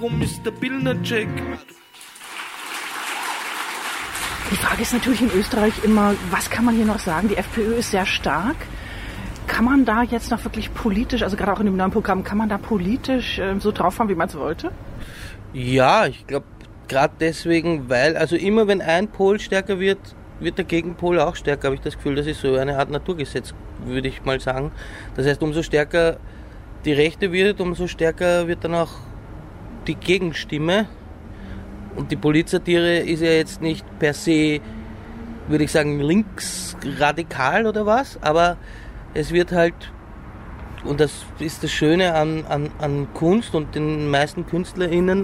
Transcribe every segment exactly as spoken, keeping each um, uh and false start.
Mister Pilnacek. Die Frage ist natürlich in Österreich immer, was kann man hier noch sagen? Die FPÖ ist sehr stark. Kann man da jetzt noch wirklich politisch, also gerade auch in dem neuen Programm, kann man da politisch äh, so drauf fahren, wie man es wollte? Ja, ich glaube, gerade deswegen, weil, also immer wenn ein Pol stärker wird, wird der Gegenpol auch stärker, habe ich das Gefühl. Das ist so eine Art Naturgesetz, würde ich mal sagen. Das heißt, umso stärker die Rechte wird, umso stärker wird dann auch die Gegenstimme. Und die Polizsatire ist ja jetzt nicht per se, würde ich sagen, linksradikal oder was, aber es wird halt, und das ist das Schöne an, an, an Kunst und den meisten KünstlerInnen,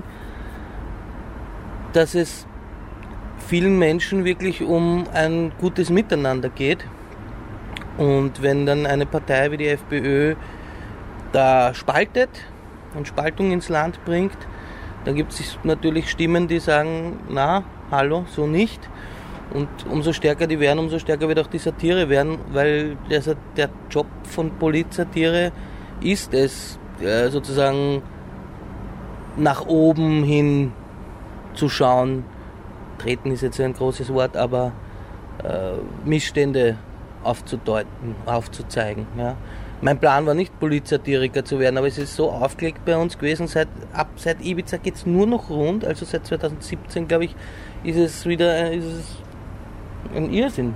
dass es vielen Menschen wirklich um ein gutes Miteinander geht. Und wenn dann eine Partei wie die FPÖ da spaltet und Spaltung ins Land bringt, dann gibt es natürlich Stimmen, die sagen, na, hallo, so nicht. Und umso stärker die werden, umso stärker wird auch die Satire werden, weil der, der Job von Politsatire ist es, äh, sozusagen nach oben hin zu schauen. Treten ist jetzt ein großes Wort, aber äh, Missstände aufzudeuten, aufzuzeigen. Ja. Mein Plan war nicht, Politsatiriker zu werden, aber es ist so aufgelegt bei uns gewesen, seit, ab, seit Ibiza geht es nur noch rund, also seit zwanzig siebzehn, glaube ich, ist es wieder ist es ein Irrsinn.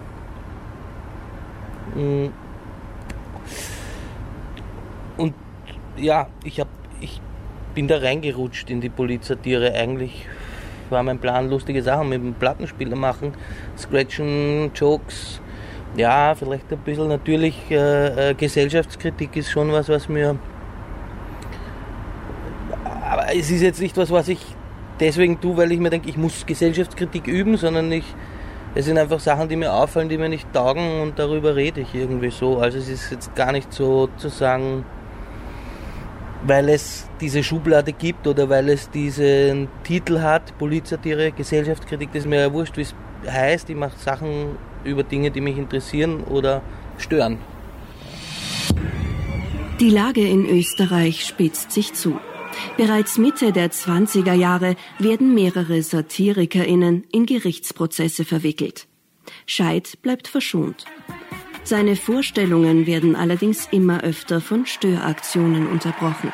Und ja, ich, hab, ich bin da reingerutscht in die Politsatire. Eigentlich war mein Plan, lustige Sachen mit dem Plattenspieler machen, Scratchen, Jokes. Ja, vielleicht ein bisschen natürlich äh, Gesellschaftskritik ist schon was, was mir... Aber es ist jetzt nicht was, was ich deswegen tue, weil ich mir denke, ich muss Gesellschaftskritik üben, sondern ich, es sind einfach Sachen, die mir auffallen, die mir nicht taugen und darüber rede ich irgendwie so. Also es ist jetzt gar nicht so zu sagen, weil es diese Schublade gibt oder weil es diesen Titel hat, Politsatire, Gesellschaftskritik, das ist mir ja wurscht, wie es heißt. Ich mache Sachen über Dinge, die mich interessieren oder stören. Die Lage in Österreich spitzt sich zu. Bereits Mitte der zwanziger Jahre werden mehrere SatirikerInnen in Gerichtsprozesse verwickelt. Scheidt bleibt verschont. Seine Vorstellungen werden allerdings immer öfter von Störaktionen unterbrochen.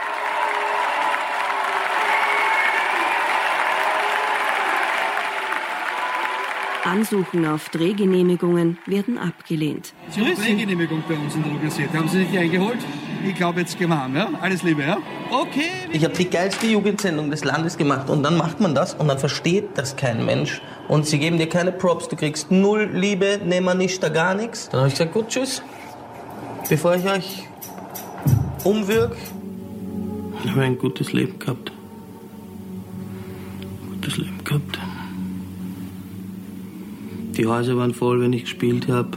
Ansuchen auf Drehgenehmigungen werden abgelehnt. Sie haben eine Drehgenehmigung bei uns in der Universität. Haben Sie sich eingeholt? Ich glaube, jetzt gehen wir heim, ja? Alles Liebe, ja? Okay. Ich habe die geilste Jugendsendung des Landes gemacht und dann macht man das und dann versteht das kein Mensch und sie geben dir keine Props, du kriegst null Liebe, nehmen nicht da gar nichts. Dann habe ich gesagt, gut, tschüss. Bevor ich euch umwirke, ich habe ein gutes Leben gehabt. Gutes Leben gehabt. Die Häuser waren voll, wenn ich gespielt habe.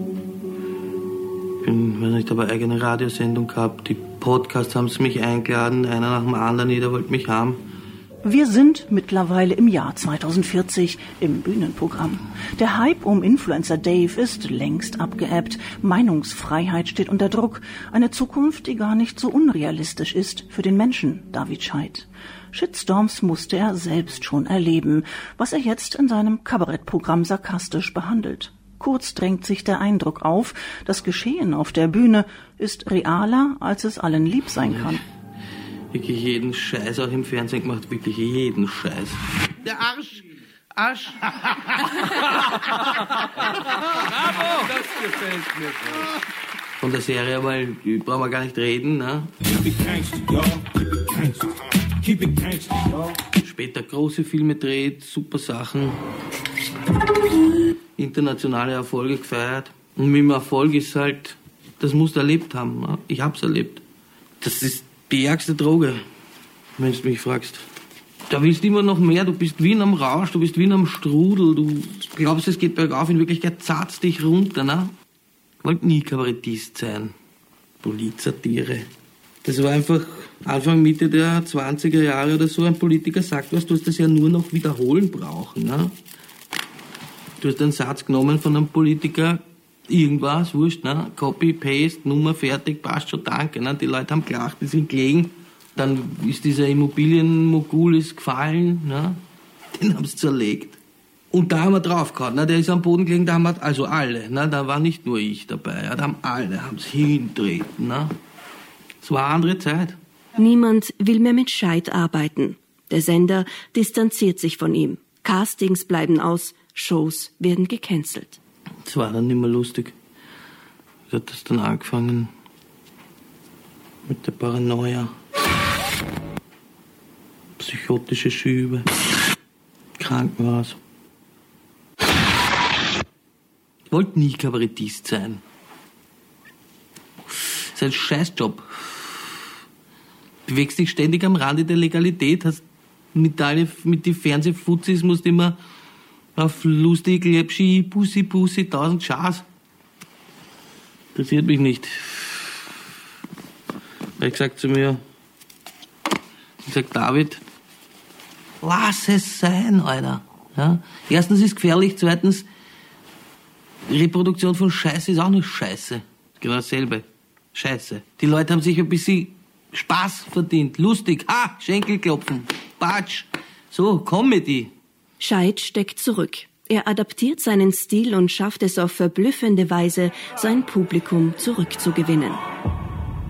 Ich bin, weiß nicht, habe eine eigene Radiosendung gehabt. Die Podcasts haben sie mich eingeladen, einer nach dem anderen, jeder wollte mich haben. Wir sind mittlerweile im Jahr zweitausendvierzig im Bühnenprogramm. Der Hype um Influencer Dave ist längst abgeebbt. Meinungsfreiheit steht unter Druck. Eine Zukunft, die gar nicht so unrealistisch ist für den Menschen David Scheidt. Shitstorms musste er selbst schon erleben, was er jetzt in seinem Kabarettprogramm sarkastisch behandelt. Kurz drängt sich der Eindruck auf, das Geschehen auf der Bühne ist realer, als es allen lieb sein kann. Wirklich jeden Scheiß auch im Fernsehen gemacht, wirklich jeden Scheiß. Der Arsch! Arsch! Bravo! Das gefällt mir. Von der Serie, weil brauchen wir gar nicht reden, ne? Später große Filme dreht, super Sachen. Internationale Erfolge gefeiert. Und mit dem Erfolg ist halt, das musst du erlebt haben. Ne? Ich hab's erlebt. Das ist die ärgste Droge, wenn du mich fragst. Da willst du immer noch mehr, du bist wie in einem Rausch, du bist wie in einem Strudel, du glaubst, es geht bergauf, in Wirklichkeit zahlt dich runter, ne? Ich wollte nie Kabarettist sein. Politsatire. Das war einfach Anfang, Mitte der zwanziger Jahre oder so, ein Politiker sagt was, du hast das ja nur noch wiederholen brauchen, ne? Du hast einen Satz genommen von einem Politiker, irgendwas, wurscht, ne? Copy, Paste, Nummer, fertig, passt schon, danke, ne? Die Leute haben gelacht, die sind gelegen. Dann ist dieser Immobilienmogul ist gefallen, ne? Den haben sie zerlegt. Und da haben wir draufgehauen, ne? Der ist am Boden gelegen, da haben wir, also alle, ne? Da war nicht nur ich dabei, ja? Da haben alle, haben es hintreten, ne? Es war eine andere Zeit. Niemand will mehr mit Scheidt arbeiten. Der Sender distanziert sich von ihm. Castings bleiben aus, Shows werden gecancelt. Es war dann nicht mehr lustig. Es hat das dann angefangen mit der Paranoia. Psychotische Schübe. Krankenhaus. Ich wollte nie Kabarettist sein. Das ist ein Scheißjob. Du bewegst dich ständig am Rande der Legalität, hast mit, alle, mit den Fernsehfuzis musst immer auf lustig, Lepschi, Pussy, Pussy, tausend Schaß. Interessiert mich nicht. Er hat gesagt zu mir, ich gesagt, David, lass es sein, Alter. Ja? Erstens ist es gefährlich, zweitens, Reproduktion von Scheiße ist auch nicht Scheiße. Genau dasselbe. Scheiße. Die Leute haben sich ein bisschen Spaß verdient. Lustig. Ha! Schenkelklopfen. Batsch. So, Comedy. Scheidt steckt zurück. Er adaptiert seinen Stil und schafft es auf verblüffende Weise, sein Publikum zurückzugewinnen.